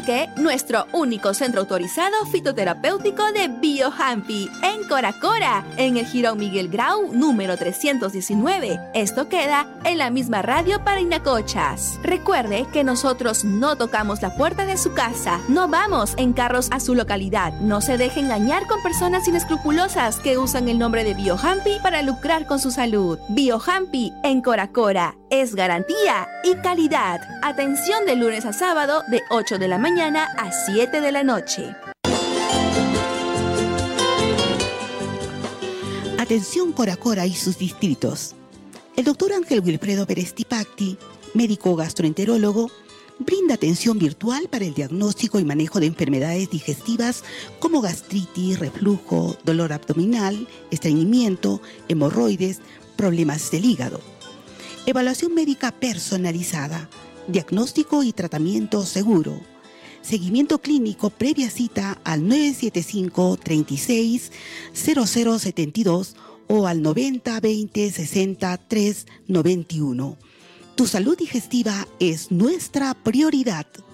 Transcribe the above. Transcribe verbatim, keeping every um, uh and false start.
Arranque nuestro único centro autorizado fitoterapéutico de BioHampy en Cora Cora, en el Jirón Miguel Grau, número trescientos diecinueve. Esto queda en la misma radio Parinacochas. Recuerde que nosotros no tocamos la puerta de su casa, no vamos en carros a su localidad. No se deje engañar con personas inescrupulosas que usan el nombre de BioHampy para lucrar con su salud. BioHampy en Cora Cora es garantía y calidad. Atención de lunes a sábado de ocho de la mañana a siete de la noche. Atención Cora Cora y sus distritos. El doctor Ángel Wilfredo Pérez Tipacti, médico gastroenterólogo, brinda atención virtual para el diagnóstico y manejo de enfermedades digestivas como gastritis, reflujo, dolor abdominal, estreñimiento, hemorroides, problemas del hígado. Evaluación médica personalizada, diagnóstico y tratamiento seguro. Seguimiento clínico previa cita al nueve siete cinco, tres seis, cero cero siete dos o al noventa, veinte, sesenta, tres, noventa y uno. Tu salud digestiva es nuestra prioridad.